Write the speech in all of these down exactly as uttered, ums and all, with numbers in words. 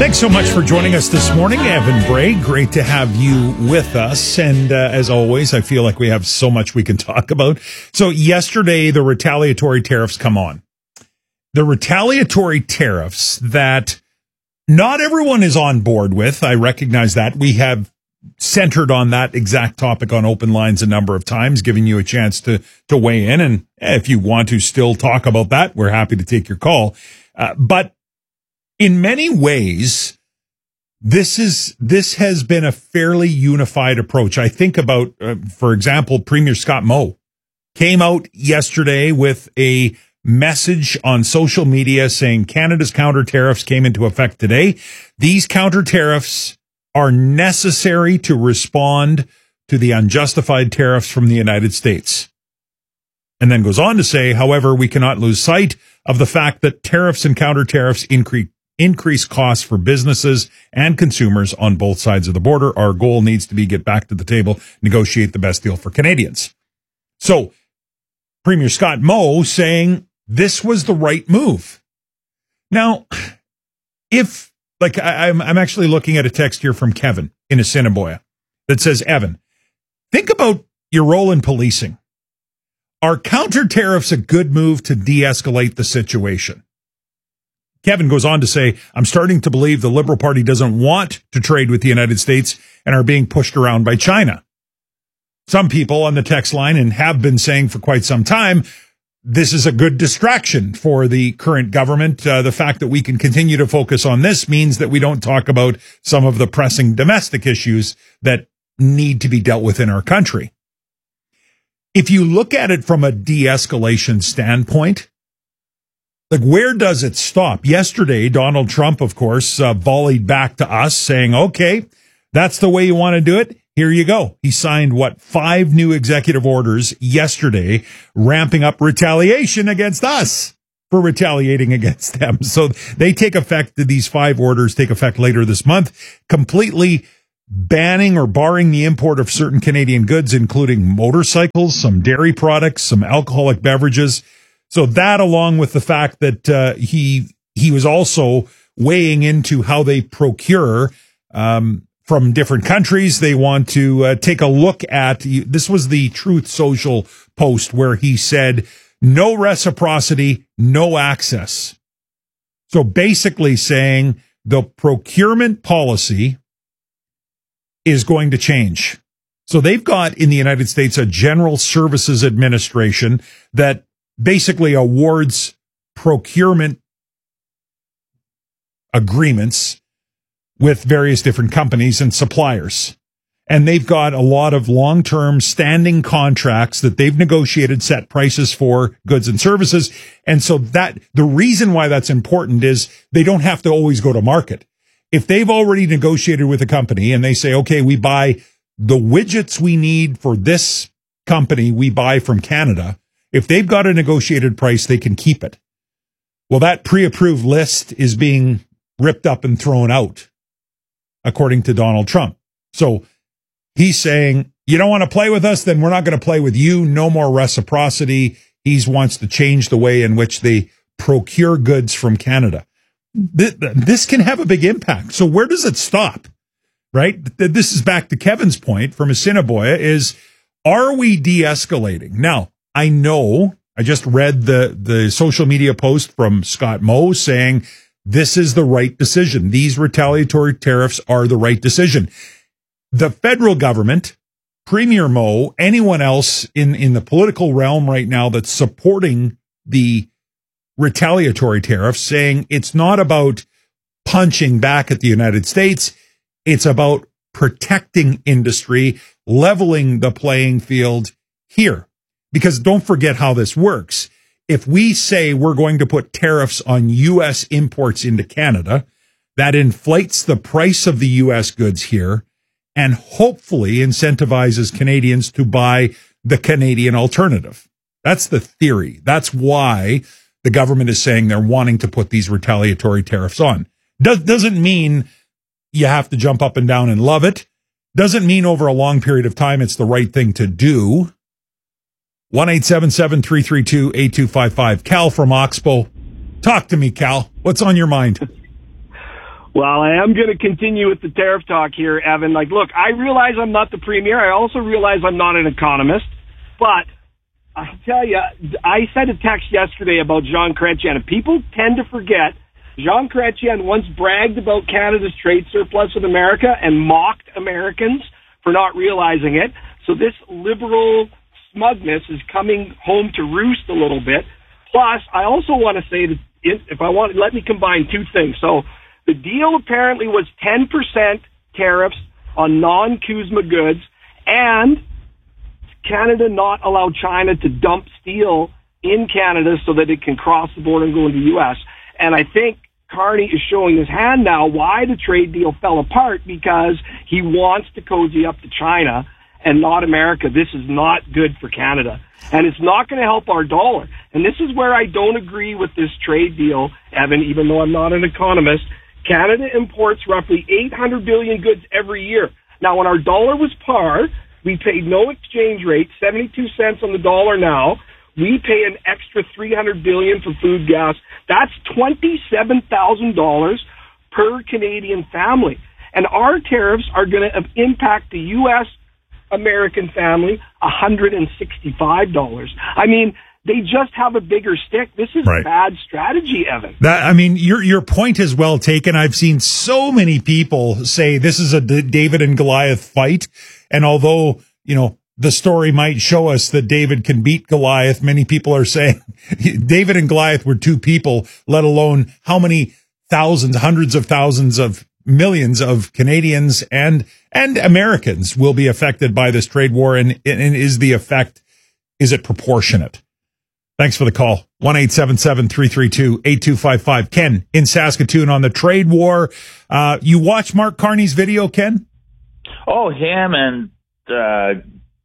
Thanks so much for joining us this morning, Evan Bray. Great to have you with us. And uh, as always, I feel like we have so much we can talk about. So yesterday, the retaliatory tariffs come on. The retaliatory tariffs that not everyone is on board with. I recognize that. We have centered on that exact topic on Open Lines a number of times, giving you a chance to, to weigh in. And if you want to still talk about that, we're happy to take your call. Uh, but in many ways, this is this has been a fairly unified approach. I think about, uh, for example, Premier Scott Moe came out yesterday with a message on social media saying Canada's counter tariffs came into effect today. These counter tariffs are necessary to respond to the unjustified tariffs from the United States. And then goes on to say, however, we cannot lose sight of the fact that tariffs and counter tariffs increase increase costs for businesses and consumers on both sides of the border. Our goal needs to be get back to the table, negotiate the best deal for Canadians. So Premier Scott Moe saying this was the right move. Now, if like I, I'm, I'm actually looking at a text here from Kevin in Assiniboia that says, Evan, think about your role in policing. Are counter tariffs a good move to de-escalate the situation? Kevin goes on to say, I'm starting to believe the Liberal Party doesn't want to trade with the United States and are being pushed around by China. Some people on the text line, and have been saying for quite some time, this is a good distraction for the current government. Uh, the fact that we can continue to focus on this means that we don't talk about some of the pressing domestic issues that need to be dealt with in our country. If you look at it from a de-escalation standpoint, like, where does it stop? Yesterday, Donald Trump, of course, uh, volleyed back to us saying, okay, that's the way you want to do it. Here you go. He signed, what, five new executive orders yesterday, ramping up retaliation against us for retaliating against them. So they take effect, these five orders take effect later this month, completely banning or barring the import of certain Canadian goods, including motorcycles, some dairy products, some alcoholic beverages. So that, along with the fact that uh, he he was also weighing into how they procure um, from different countries. They want to uh, take a look at, this was the Truth Social post where he said, no reciprocity, no access. So basically saying the procurement policy is going to change. So they've got in the United States a General Services Administration that basically awards procurement agreements with various different companies and suppliers. And they've got a lot of long-term standing contracts that they've negotiated set prices for goods and services. And so that the reason why that's important is they don't have to always go to market. If they've already negotiated with a company and they say, okay, we buy the widgets we need for this company, we buy from Canada. If they've got a negotiated price, they can keep it. Well, that pre-approved list is being ripped up and thrown out, according to Donald Trump. So he's saying, you don't want to play with us, then we're not going to play with you. No more reciprocity. He wants to change the way in which they procure goods from Canada. This can have a big impact. So where does it stop? Right? This is back to Kevin's point from Assiniboia is, are we de-escalating? Now, I know I just read the, the social media post from Scott Moe saying this is the right decision. These retaliatory tariffs are the right decision. The federal government, Premier Moe, anyone else in, in the political realm right now that's supporting the retaliatory tariffs, saying it's not about punching back at the United States. It's about protecting industry, leveling the playing field here. Because don't forget how this works. If we say we're going to put tariffs on U S imports into Canada, that inflates the price of the U S goods here and hopefully incentivizes Canadians to buy the Canadian alternative. That's the theory. That's why the government is saying they're wanting to put these retaliatory tariffs on. Does, doesn't mean you have to jump up and down and love it. Doesn't mean over a long period of time it's the right thing to do. one eight seven seven, three three two, eight two five five. Cal from Oxbow. Talk to me, Cal. What's on your mind? Well, I am going to continue with the tariff talk here, Evan. Like, look, I realize I'm not the premier. I also realize I'm not an economist. But I'll tell you, I sent a text yesterday about Jean Chrétien, and people tend to forget Jean Chrétien once bragged about Canada's trade surplus with America and mocked Americans for not realizing it. So this liberal smugness is coming home to roost a little bit. Plus, I also want to say that if I want, let me combine two things. So the deal apparently was ten percent tariffs on non-CUSMA goods, and Canada not allow China to dump steel in Canada so that it can cross the border and go into the U S. And I think Carney is showing his hand now why the trade deal fell apart, because he wants to cozy up to China and not America. This is not good for Canada. And it's not going to help our dollar. And this is where I don't agree with this trade deal, Evan, even though I'm not an economist. Canada imports roughly eight hundred billion goods every year. Now, when our dollar was par, we paid no exchange rate, seventy-two cents on the dollar now. We pay an extra three hundred billion dollars for food, gas. That's twenty-seven thousand dollars per Canadian family. And our tariffs are going to impact the U S American family one hundred sixty-five dollars. I mean, they just have a bigger stick. This is right. Bad strategy, Evan. That, I mean, your your point is well taken. I've seen so many people say this is a D- David and Goliath fight. And although, you know, the story might show us that David can beat Goliath, many people are saying David and Goliath were two people, let alone how many thousands, hundreds of thousands of millions of Canadians and and Americans will be affected by this trade war. And, and is the effect, is it proportionate? Thanks for the call. one eight seven seven, three three two, eight two five five. Ken in Saskatoon on the trade war. Uh, you watch Mark Carney's video, Ken? Oh, him and uh,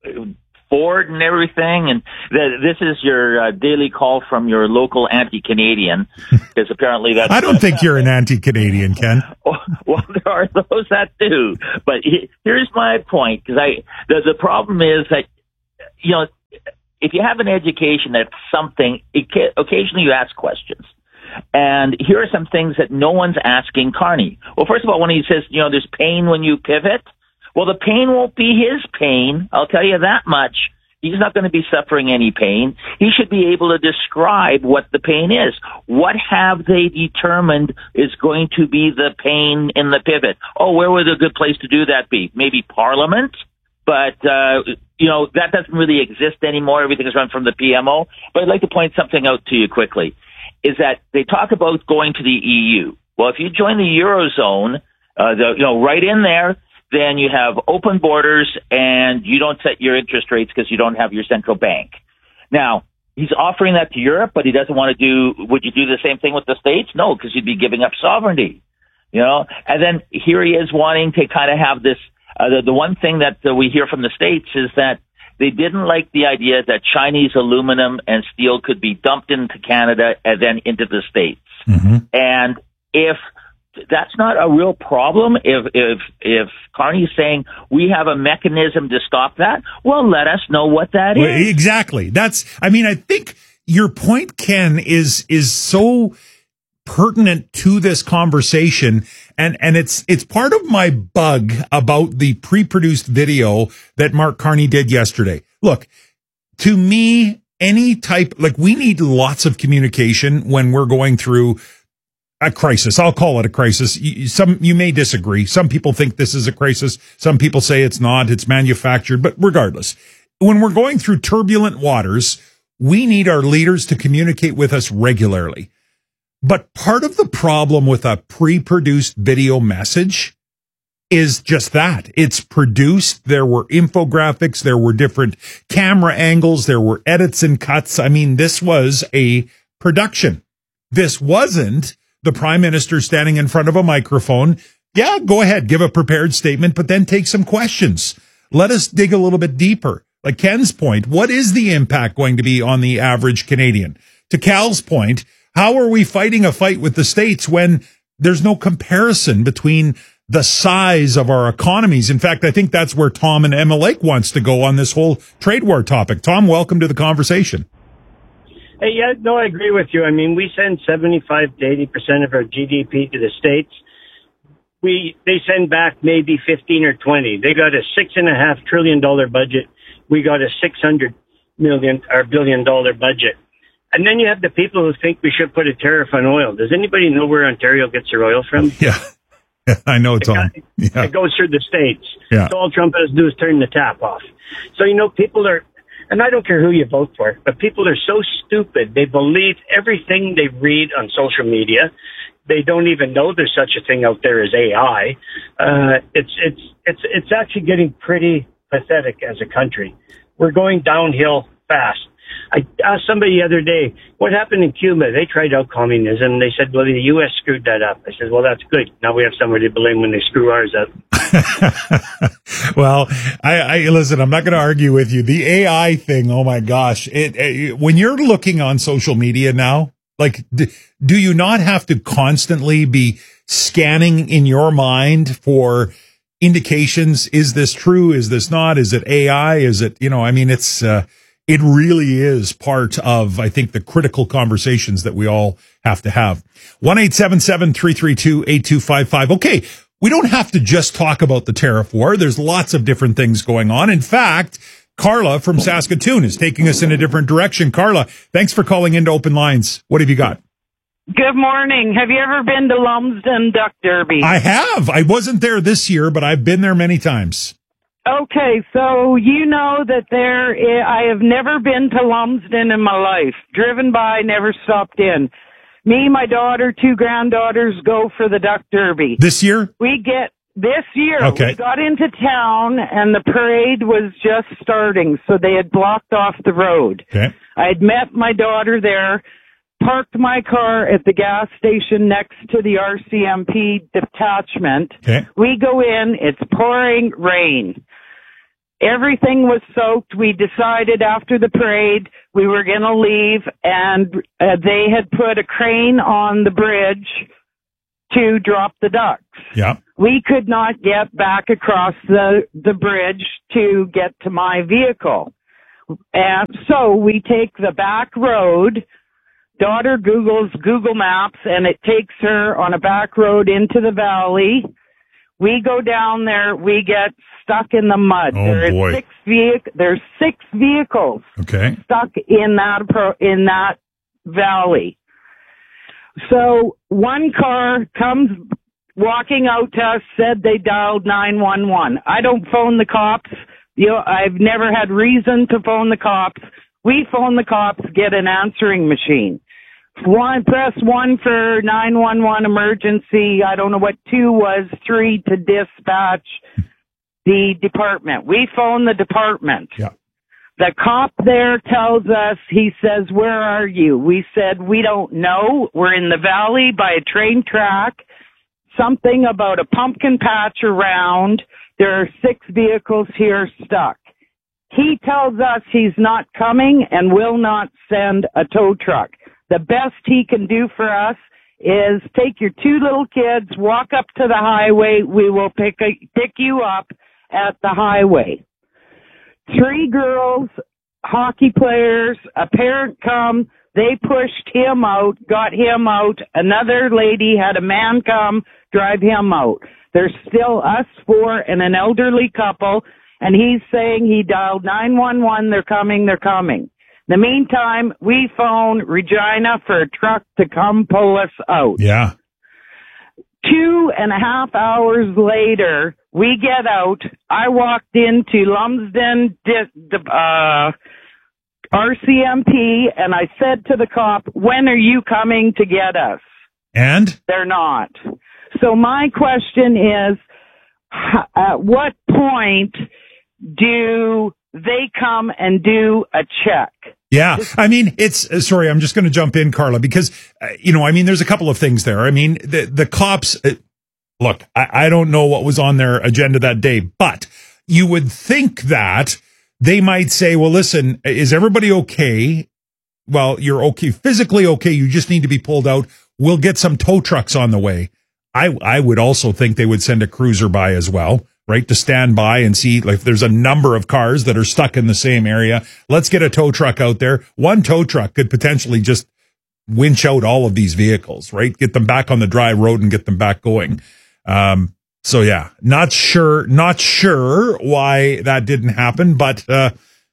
Ford and everything. And th- this is your uh, daily call from your local anti-Canadian, because apparently that's... I don't think you're an anti-Canadian, Ken. Well, there are those that do. But he, here's my point, because I the, the problem is that, you know, if you have an education that's something, it can, occasionally you ask questions. And here are some things that no one's asking Carney. Well, first of all, when he says, you know, there's pain when you pivot, well, the pain won't be his pain. I'll tell you that much. He's not going to be suffering any pain. He should be able to describe what the pain is. What have they determined is going to be the pain in the pivot? Oh, where would a good place to do that be? Maybe Parliament? But, uh, you know, that doesn't really exist anymore. Everything is run from the P M O. But I'd like to point something out to you quickly, is that they talk about going to the E U. Well, if you join the Eurozone, uh, the, you know, right in there, then you have open borders and you don't set your interest rates because you don't have your central bank. Now, he's offering that to Europe, but he doesn't want to do, would you do the same thing with the States? No, because you'd be giving up sovereignty, you know? And then here he is wanting to kind of have this, uh, the, the one thing that uh, we hear from the States is that they didn't like the idea that Chinese aluminum and steel could be dumped into Canada and then into the States. Mm-hmm. And if that's not a real problem, if if if Carney's saying we have a mechanism to stop that, well, let us know what that well, is. Exactly. That's, I mean, I think your point, Ken, is is so pertinent to this conversation, and and it's it's part of my bug about the pre-produced video that Mark Carney did yesterday. Look, to me, any type, like, we need lots of communication when we're going through a crisis. I'll call it a crisis. Some, you may disagree. Some people think this is a crisis. Some people say it's not. It's manufactured. But regardless, when we're going through turbulent waters, we need our leaders to communicate with us regularly. But part of the problem with a pre-produced video message is just that. It's produced. There were infographics. There were different camera angles. There were edits and cuts. I mean, this was a production. This wasn't the prime minister standing in front of a microphone. Yeah, go ahead, give a prepared statement, but then take some questions. Let us dig a little bit deeper. Like Ken's point, what is the impact going to be on the average Canadian? To Cal's point, how are we fighting a fight with the States when there's no comparison between the size of our economies? In fact, I think that's where Tom and Emma Lake wants to go on this whole trade war topic. Tom, welcome to the conversation. Hey, yeah, no, I agree with you. I mean, we send seventy-five to eighty percent of our G D P to the States. we they send back maybe fifteen or twenty. They got a six and a half trillion dollar budget. We got a six hundred million or billion dollar budget. And then you have the people who think we should put a tariff on oil. Does anybody know where Ontario gets their oil from? Yeah, I know, Tom. It, yeah. it goes through the States. Yeah. So all Trump has to do is turn the tap off. So, you know, people are, and I don't care who you vote for, but people are so stupid. They believe everything they read on social media. They don't even know there's such a thing out there as A I. Uh, it's, it's, it's, it's actually getting pretty pathetic as a country. We're going downhill fast. I asked somebody the other day, what happened in Cuba? They tried out communism. They said, well, the U S screwed that up. I said, well, that's good. Now we have somebody to blame when they screw ours up. Well, I, I listen, I'm not going to argue with you. The A I thing, oh my gosh. It, it, when you're looking on social media now, like, d- do you not have to constantly be scanning in your mind for indications? Is this true? Is this not? Is it A I? Is it, you know, I mean, it's, uh, it really is part of, I think, the critical conversations that we all have to have. one eight seven seven, three three two, eight two five five. Okay, we don't have to just talk about the tariff war. There's lots of different things going on. In fact, Carla from Saskatoon is taking us in a different direction. Carla, thanks for calling into Open Lines. What have you got? Good morning. Have you ever been to Lumsden Duck Derby? I have. I wasn't there this year, but I've been there many times. Okay, so you know that there, I have never been to Lumsden in my life. Driven by, never stopped in. Me, my daughter, two granddaughters go for the Duck Derby. This year? We get, this year, okay. We got into town and the parade was just starting, so they had blocked off the road. Okay. I had met my daughter there, parked my car at the gas station next to the R C M P detachment. Okay. We go in, it's pouring rain. Everything was soaked. We decided after the parade we were going to leave, and uh, they had put a crane on the bridge to drop the ducks. Yeah. We could not get back across the, the bridge to get to my vehicle. And so we take the back road. Daughter Googles Google Maps, and it takes her on a back road into the valley. We go down there, we get stuck in the mud. Oh, there boy. Is six vehic- there's six vehicles okay. stuck in that pro- in that valley. So one car comes walking out to us, said they dialed nine one one. I don't phone the cops. You know, I've never had reason to phone the cops. We phone the cops, get an answering machine. One, press one for nine one one emergency. I don't know what two was. Three to dispatch the department. We phone the department. Yeah. The cop there tells us, he says, where are you? We said, we don't know. We're in the valley by a train track. Something about a pumpkin patch around. There are six vehicles here stuck. He tells us he's not coming and will not send a tow truck. The best he can do for us is take your two little kids, walk up to the highway. We will pick a, pick you up at the highway. Three girls, hockey players, a parent come. They pushed him out, got him out. Another lady had a man come, drive him out. There's still us four and an elderly couple, and he's saying he dialed nine one one. They're coming, they're coming. In the meantime, we phone Regina for a truck to come pull us out. Yeah. Two and a half hours later, we get out. I walked into Lumsden uh, R C M P, and I said to the cop, when are you coming to get us? And? They're not. So my question is, at what point do they come and do a check? Yeah. I mean, it's, uh, sorry, I'm just going to jump in, Carla, because, uh, you know, I mean, there's a couple of things there. I mean, the, the cops, uh, look, I, I don't know what was on their agenda that day, but you would think that they might say, well, listen, is everybody okay? Well, you're okay, physically okay. You just need to be pulled out. We'll get some tow trucks on the way. I, I would also think they would send a cruiser by as well, right? To stand by and see, like, if there's a number of cars that are stuck in the same area. Let's get a tow truck out there. One tow truck could potentially just winch out all of these vehicles, right? Get them back on the dry road and get them back going. Um, so yeah, not sure, not sure why that didn't happen, but, uh,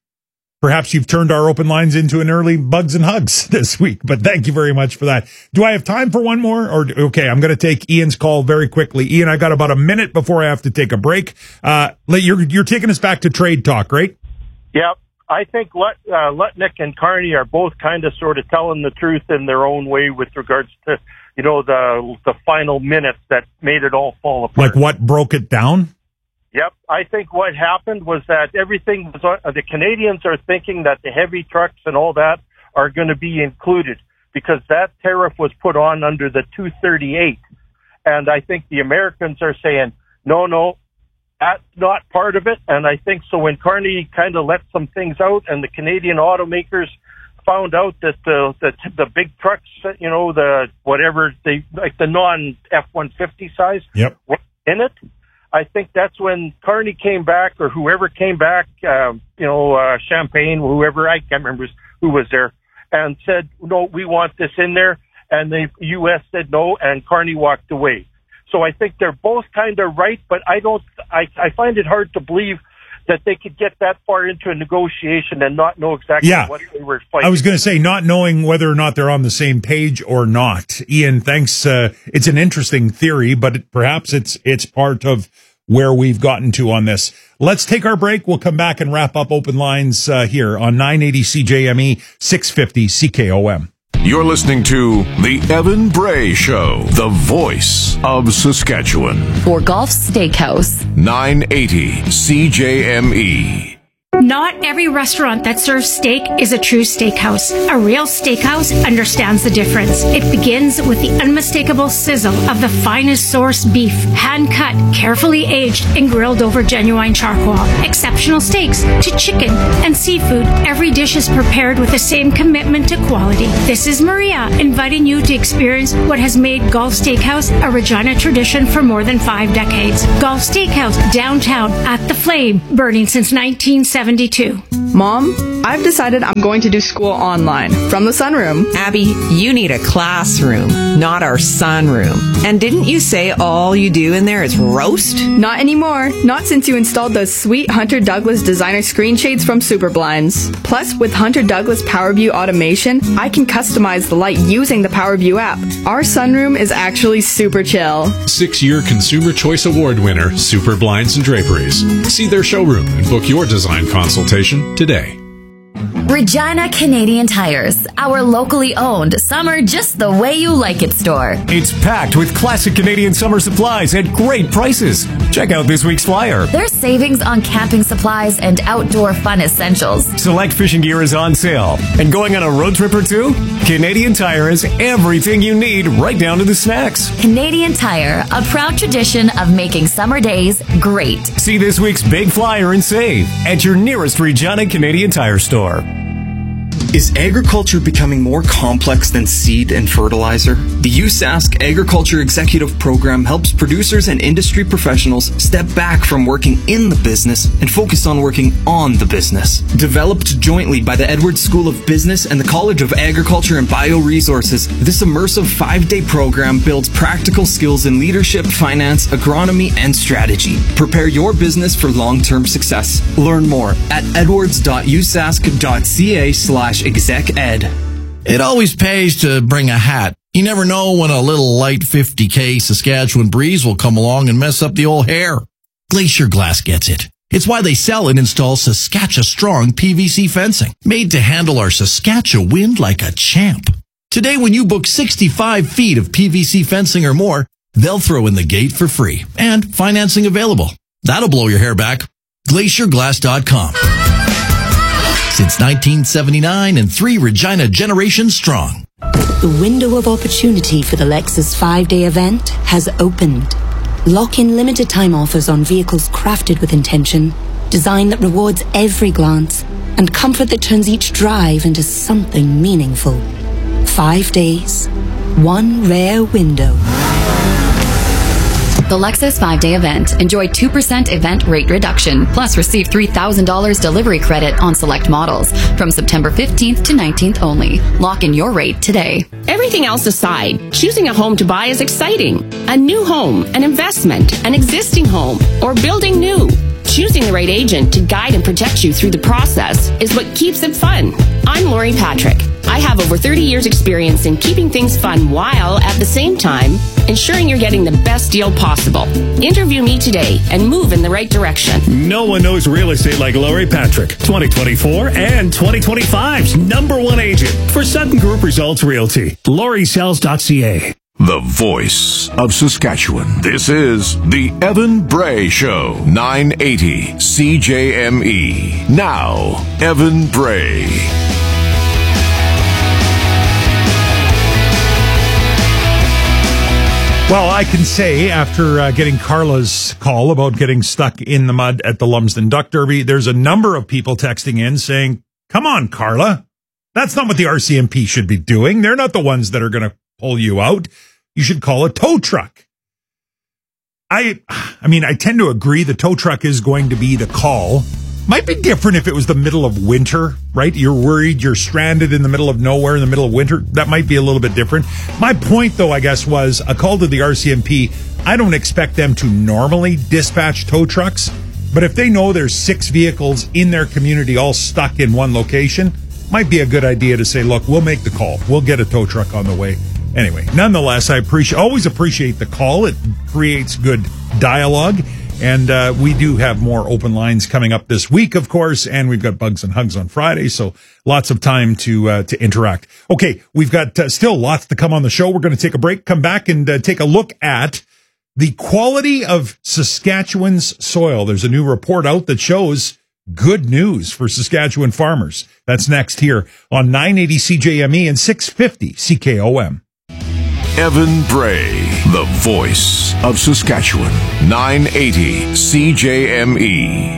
perhaps you've turned our open lines into an early Bugs and Hugs this week, but thank you very much for that. Do I have time for one more? Or okay, I'm going to take Ian's call very quickly. Ian, I got about a minute before I have to take a break. Uh, you're, you're taking us back to trade talk, right? Yep. I think Lut, uh, Lutnick and Carney are both kind of sort of telling the truth in their own way with regards to, you know, the the final minutes that made it all fall apart. Like what broke it down? Yep. I think what happened was that everything was, uh, the Canadians are thinking that the heavy trucks and all that are going to be included because that tariff was put on under the two thirty-eight. And I think the Americans are saying, no, no, that's not part of it. And I think so when Carney kind of let some things out and the Canadian automakers found out that the, the, the big trucks, you know, the, whatever they, like the non F one fifty size yep. were in it. I think that's when Carney came back or whoever came back, uh, you know, uh, Champagne, whoever, I can't remember who was there, and said, no, we want this in there. And the U S said no, and Carney walked away. So I think they're both kind of right, but I don't, I, I find it hard to believe that they could get that far into a negotiation and not know exactly yeah. what they were fighting. I was going to say, not knowing whether or not they're on the same page or not. Ian, thanks. Uh, it's an interesting theory, but it, perhaps it's it's part of where we've gotten to on this. Let's take our break. We'll come back and wrap up open lines uh, here on nine eighty C J M E, six fifty C K O M. You're listening to The Evan Bray Show, the voice of Saskatchewan. For Golf's Steakhouse. nine eighty C J M E. Not every restaurant that serves steak is a true steakhouse. A real steakhouse understands the difference. It begins with the unmistakable sizzle of the finest sourced beef, hand-cut, carefully aged, and grilled over genuine charcoal. Exceptional steaks to chicken and seafood. Every dish is prepared with the same commitment to quality. This is Maria, inviting you to experience what has made Golf Steakhouse a Regina tradition for more than five decades. Golf Steakhouse, downtown, at the Flame, burning since nineteen seventy-two. Mom, I've decided I'm going to do school online from the sunroom. Abby, you need a classroom, not our sunroom. And didn't you say all you do in there is roast? Not anymore. Not since you installed those sweet Hunter Douglas designer screen shades from Superblinds. Plus, with Hunter Douglas PowerView automation, I can customize the light using the PowerView app. Our sunroom is actually super chill. Six-year Consumer Choice Award winner, Superblinds and Draperies. See their showroom and book your design consultation today. Regina Canadian Tires, our locally owned summer just the way you like it store. It's packed with classic Canadian summer supplies at great prices. Check out this week's flyer. There's savings on camping supplies and outdoor fun essentials. Select fishing gear is on sale. And going on a road trip or two? Canadian Tire has everything you need, right down to the snacks. Canadian Tire, a proud tradition of making summer days great. See this week's big flyer and save at your nearest Regina Canadian Tire store. Is agriculture becoming more complex than seed and fertilizer? The U S A S C Agriculture Executive Program helps producers and industry professionals step back from working in the business and focus on working on the business. Developed jointly by the Edwards School of Business and the College of Agriculture and Bioresources, this immersive five-day program builds practical skills in leadership, finance, agronomy, and strategy. Prepare your business for long-term success. Learn more at edwards.usask.ca slash exec ed. It always pays to bring a hat. You never know when a little light fifty K Saskatchewan breeze will come along and mess up the old hair. Glacier Glass gets it. It's why they sell and install Saskatchewan Strong P V C fencing, made to handle our Saskatchewan wind like a champ. Today, when you book sixty-five feet of P V C fencing or more, they'll throw in the gate for free and financing available. That'll blow your hair back. glacier glass dot com. Since nineteen seventy-nine and three Regina generations strong. The window of opportunity for the Lexus five-day event has opened. Lock in limited time offers on vehicles crafted with intention, design that rewards every glance, and comfort that turns each drive into something meaningful. Five days, one rare window. the Lexus five-day event. Enjoy two percent event rate reduction, plus receive three thousand dollars delivery credit on select models from September fifteenth to nineteenth only. Lock in your rate today. Everything else aside, choosing a home to buy is exciting. A new home, an investment, an existing home, or building new. Choosing the right agent to guide and protect you through the process is what keeps it fun. I'm Lori Patrick. I have over thirty years experience in keeping things fun while, at the same time, ensuring you're getting the best deal possible. Interview me today and move in the right direction. No one knows real estate like Lori Patrick. twenty twenty-four and twenty twenty-five's number one agent for Sutton Group Results Realty. Lori Sells dot C A. The voice of Saskatchewan. This is the Evan Bray Show. nine eighty C J M E. Now, Evan Bray. Well, I can say after uh, getting Carla's call about getting stuck in the mud at the Lumsden Duck Derby, there's a number of people texting in saying, come on, Carla. That's not what the R C M P should be doing. They're not the ones that are going to pull you out. You should call a tow truck. I, I mean, I tend to agree the tow truck is going to be the call. Might be different if it was the middle of winter, right? You're worried you're stranded in the middle of nowhere in the middle of winter. That might be a little bit different. My point, though, I guess, was a call to the R C M P. I don't expect them to normally dispatch tow trucks, but if they know there's six vehicles in their community all stuck in one location, might be a good idea to say, look, we'll make the call. We'll get a tow truck on the way. Anyway, nonetheless, I appreciate, always appreciate the call. It creates good dialogue. And uh, we do have more open lines coming up this week, of course, and we've got Bugs and Hugs on Friday, so lots of time to uh, to interact. Okay, we've got uh, still lots to come on the show. We're going to take a break, come back, and uh, take a look at the quality of Saskatchewan's soil. There's a new report out that shows good news for Saskatchewan farmers. That's next here on nine eighty C J M E and six fifty C K O M. Evan Bray, the voice of Saskatchewan. nine eighty C J M E.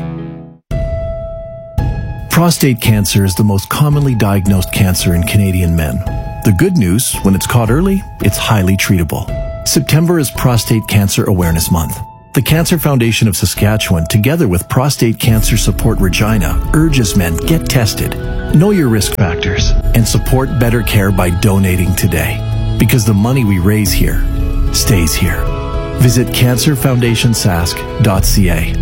Prostate cancer is the most commonly diagnosed cancer in Canadian men. The good news, when it's caught early, it's highly treatable. September is Prostate Cancer Awareness Month. The Cancer Foundation of Saskatchewan, together with Prostate Cancer Support Regina, urges men get tested, know your risk factors, and support better care by donating today. Because the money we raise here stays here. Visit cancer foundation sask dot c a.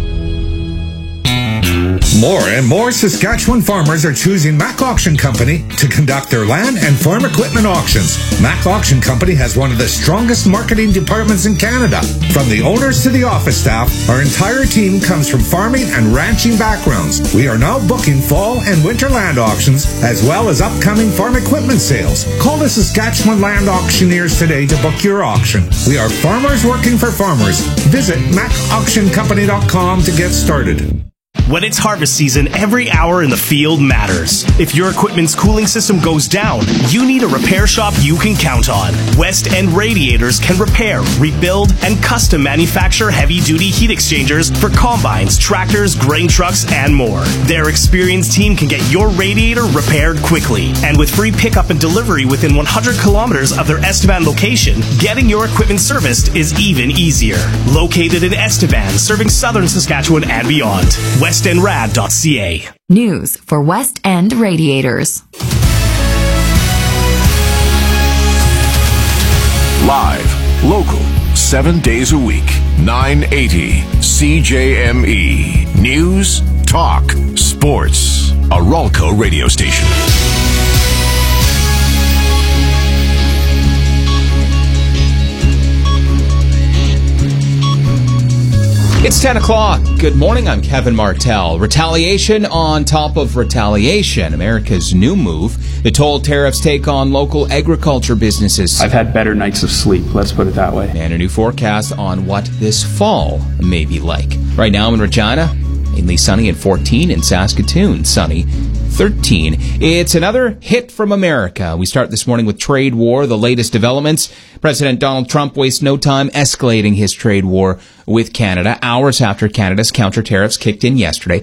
More and more Saskatchewan farmers are choosing Mac Auction Company to conduct their land and farm equipment auctions. Mac Auction Company has one of the strongest marketing departments in Canada. From the owners to the office staff, our entire team comes from farming and ranching backgrounds. We are now booking fall and winter land auctions, as well as upcoming farm equipment sales. Call the Saskatchewan Land Auctioneers today to book your auction. We are farmers working for farmers. Visit mac auction company dot com to get started. When it's harvest season, every hour in the field matters. If your equipment's cooling system goes down, you need a repair shop you can count on. West End Radiators can repair, rebuild, and custom manufacture heavy-duty heat exchangers for combines, tractors, grain trucks, and more. Their experienced team can get your radiator repaired quickly. And with free pickup and delivery within one hundred kilometers of their Estevan location, getting your equipment serviced is even easier. Located in Estevan, serving southern Saskatchewan and beyond. west end rad dot c a. News for West End Radiators. Live, local, seven days a week. nine eighty C J M E. News, talk, sports. A Ralco radio station. It's ten o'clock. Good morning. I'm Kevin Martell. Retaliation on top of retaliation. America's new move. The toll tariffs take on local agriculture businesses. I've had better nights of sleep, let's put it that way. And a new forecast on what this fall may be like. Right now in Regina, mainly sunny and fourteen. In Saskatoon, sunny thirteen. It's another hit from America. We start this morning with trade war, the latest developments. President Donald Trump wastes no time escalating his trade war with Canada, hours after Canada's counter tariffs kicked in yesterday.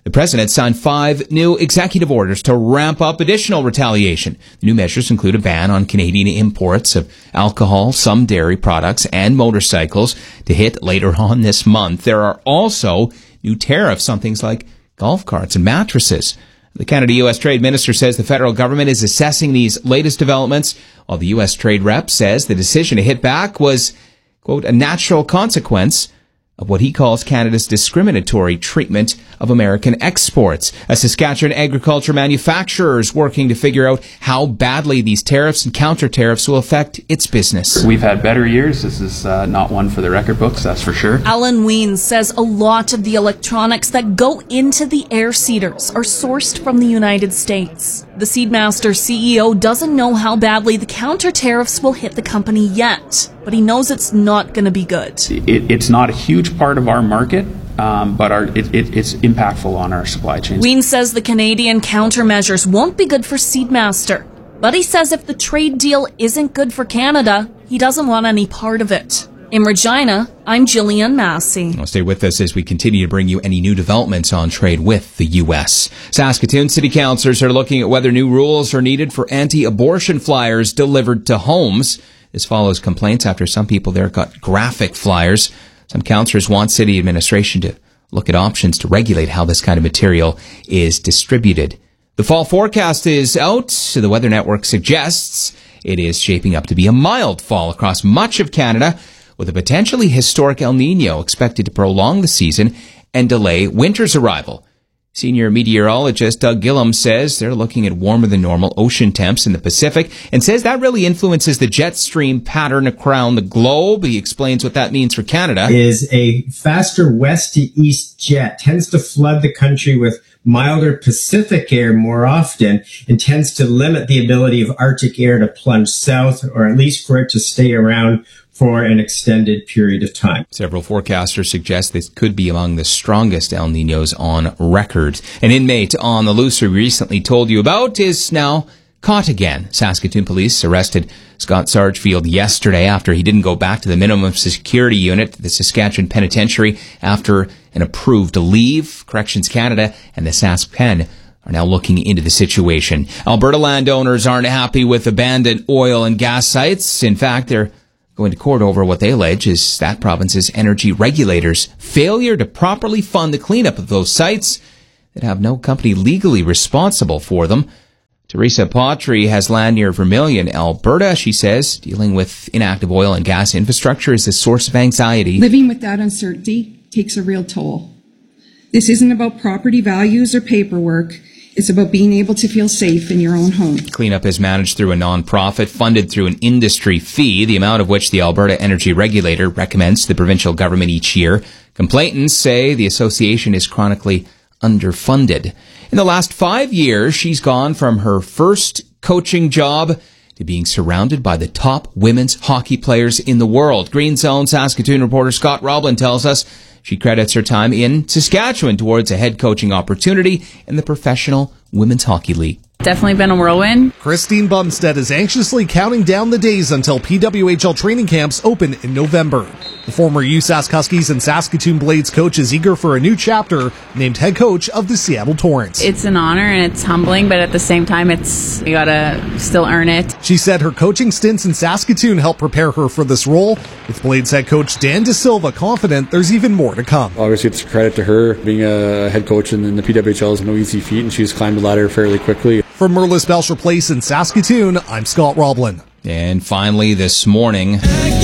The president signed five new executive orders to ramp up additional retaliation. The new measures include a ban on Canadian imports of alcohol, some dairy products, and motorcycles to hit later on this month. There are also new tariffs on things like golf carts and mattresses. The Canada-U S Trade Minister says the federal government is assessing these latest developments, while the U S Trade Rep says the decision to hit back was, quote, a natural consequence of what he calls Canada's discriminatory treatment of American exports. A Saskatchewan agriculture manufacturer is working to figure out how badly these tariffs and counter-tariffs will affect its business. We've had better years. This is uh, not one for the record books, that's for sure. Alan Weens says a lot of the electronics that go into the air seeders are sourced from the United States. The Seedmaster C E O doesn't know how badly the counter-tariffs will hit the company yet, but he knows it's not going to be good. It, it's not a huge part of our market, um, but our, it, it, it's impactful on our supply chains. Weens says the Canadian countermeasures won't be good for Seedmaster, but he says if the trade deal isn't good for Canada, he doesn't want any part of it. In Regina, I'm Jillian Massey. Well, stay with us as we continue to bring you any new developments on trade with the U S. Saskatoon city councillors are looking at whether new rules are needed for anti-abortion flyers delivered to homes. This follows complaints after some people there got graphic flyers. Some councillors want city administration to look at options to regulate how this kind of material is distributed. The fall forecast is out. The Weather Network suggests it is shaping up to be a mild fall across much of Canada, with a potentially historic El Nino expected to prolong the season and delay winter's arrival. Senior meteorologist Doug Gillum says they're looking at warmer than normal ocean temps in the Pacific and says that really influences the jet stream pattern around the globe. He explains what that means for Canada. Is a faster west to east jet tends to flood the country with milder Pacific air more often and tends to limit the ability of Arctic air to plunge south, or at least for it to stay around for an extended period of time. Several forecasters suggest this could be among the strongest El Ninos on record. An inmate on the loose we recently told you about is now caught again. Saskatoon police arrested Scott Sargefield yesterday after he didn't go back to the minimum security unit at the Saskatchewan Penitentiary after an approved leave. Corrections Canada and the Sask Pen are now looking into the situation. Alberta landowners aren't happy with abandoned oil and gas sites. In fact, they're going to court over what they allege is that province's energy regulators' failure to properly fund the cleanup of those sites that have no company legally responsible for them. Teresa Patry has land near Vermilion, Alberta. She says dealing with inactive oil and gas infrastructure is a source of anxiety. Living with that uncertainty takes a real toll. This isn't about property values or paperwork. It's about being able to feel safe in your own home. Cleanup is managed through a non-profit funded through an industry fee, the amount of which the Alberta Energy Regulator recommends to the provincial government each year. Complainants say the association is chronically underfunded. In the last five years, she's gone from her first coaching job to being surrounded by the top women's hockey players in the world. Green Zone Saskatoon reporter Scott Roblin tells us she credits her time in Saskatchewan towards a head coaching opportunity in the Professional Women's Hockey League. Definitely been a whirlwind. Christine Bumstead is anxiously counting down the days until P W H L training camps open in November. The former U S A S Huskies and Saskatoon Blades coach is eager for a new chapter, named head coach of the Seattle Torrents. It's an honor and it's humbling, but at the same time, it's you gotta still earn it. She said her coaching stints in Saskatoon helped prepare her for this role, with Blades head coach Dan De Silva confident there's even more to come. Obviously, it's a credit to her. Being a head coach in the P W H L is no easy feat, and she's climbed the ladder fairly quickly. From Merlis Belcher Place in Saskatoon, I'm Scott Roblin. And finally this morning,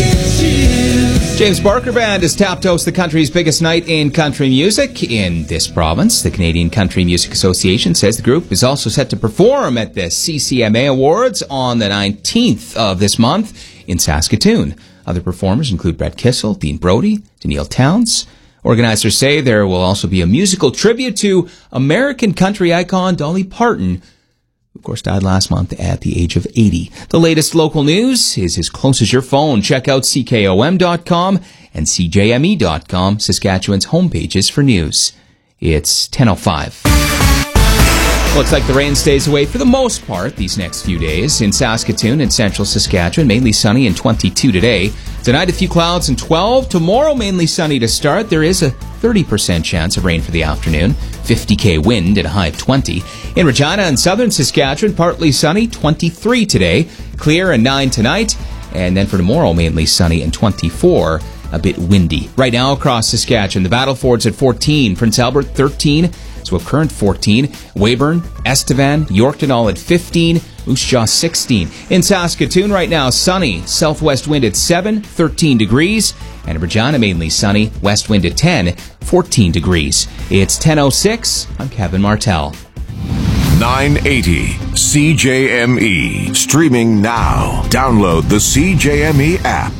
James Barker Band is tapped to host the country's biggest night in country music in this province. The Canadian Country Music Association says the group is also set to perform at the C C M A Awards on the nineteenth of this month in Saskatoon. Other performers include Brett Kissel, Dean Brody, Danielle Towns. Organizers say there will also be a musical tribute to American country icon Dolly Parton, who of course died last month at the age of eighty. The latest local news is as close as your phone. Check out C K O M dot com and C J M E dot com, Saskatchewan's homepages for news. It's ten oh five. Looks like the rain stays away for the most part these next few days. In Saskatoon and central Saskatchewan, mainly sunny and twenty-two today. Tonight, a few clouds and twelve. Tomorrow, mainly sunny to start. There is a thirty percent chance of rain for the afternoon. fifty K wind at a high of twenty. In Regina and southern Saskatchewan, partly sunny, twenty-three today. Clear and nine tonight. And then for tomorrow, mainly sunny and twenty-four. A bit windy. Right now across Saskatchewan, the Battleford's at fourteen. Prince Albert, thirteen. So a current fourteen. Weyburn, Estevan, Yorkton all at fifteen. Moose Jaw sixteen. In Saskatoon right now, sunny. Southwest wind at seven, thirteen degrees. And in Regina, mainly sunny. West wind at ten, fourteen degrees. It's ten oh six. I'm Kevin Martell. nine eighty C J M E. Streaming now. Download the C J M E app.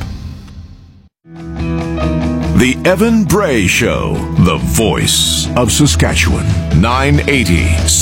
The Evan Bray Show, the voice of Saskatchewan. nine eighty